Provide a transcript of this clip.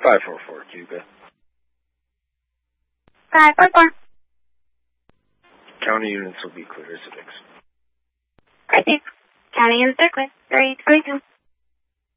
544, Cuba. 544. County units will be clear as it is. Great, thanks. County units are clear. 322.